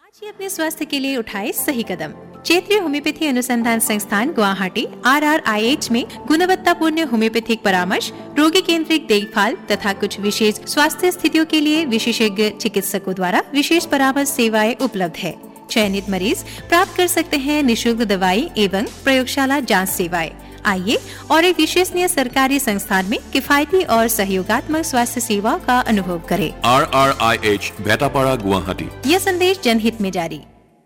आज ही अपने स्वास्थ्य के लिए उठाए सही कदम। क्षेत्रीय होम्योपैथी अनुसंधान संस्थान गुवाहाटी RRIH में गुणवत्तापूर्ण होम्योपैथिक परामर्श, रोगी केंद्रित देखभाल तथा कुछ विशेष स्वास्थ्य स्थितियों के लिए विशेषज्ञ चिकित्सकों द्वारा विशेष परामर्श सेवाएं उपलब्ध है। चयनित मरीज प्राप्त कर सकते हैं निशुल्क दवाई एवं प्रयोगशाला जांच सेवाएं। आइए और एक विश्वसनीय सरकारी संस्थान में किफायती और सहयोगात्मक स्वास्थ्य सेवाओं का अनुभव करें। RRIH भेटापाड़ा गुवाहाटी। यह संदेश जनहित में जारी।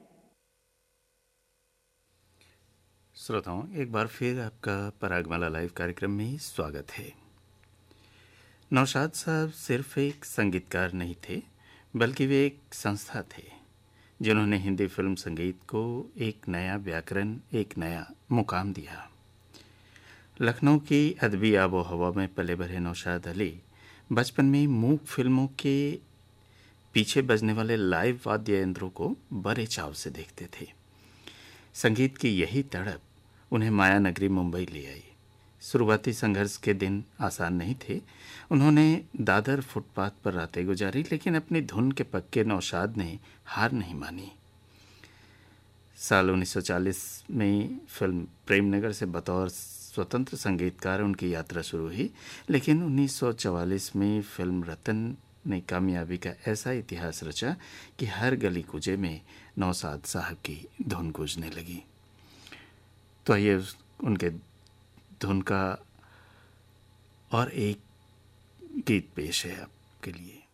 श्रोताओं, एक बार फिर आपका परागमाला लाइव कार्यक्रम में स्वागत है। नौशाद साहब सिर्फ एक संगीतकार नहीं थे, बल्कि वे एक संस्था थे जिन्होंने हिंदी फिल्म संगीत को एक नया व्याकरण, एक नया मुकाम दिया। लखनऊ की अदबी आबो हवा में पले बढ़े नौशाद अली बचपन में मूक फिल्मों के पीछे बजने वाले लाइव वाद्य यंत्रों को बड़े चाव से देखते थे। संगीत की यही तड़प उन्हें माया नगरी मुंबई ले आई। शुरुआती संघर्ष के दिन आसान नहीं थे। उन्होंने दादर फुटपाथ पर रातें गुजारी, लेकिन अपनी धुन के पक्के नौशाद ने हार नहीं मानी। साल 1940 में फिल्म प्रेमनगर से बतौर स्वतंत्र संगीतकार उनकी यात्रा शुरू हुई, लेकिन 1944 में फिल्म रतन ने कामयाबी का ऐसा इतिहास रचा कि हर गली कूचे में नौशाद साहब की धुन गूंजने लगी। तो आइए उनके धुन का और एक गीत पेश है आपके लिए।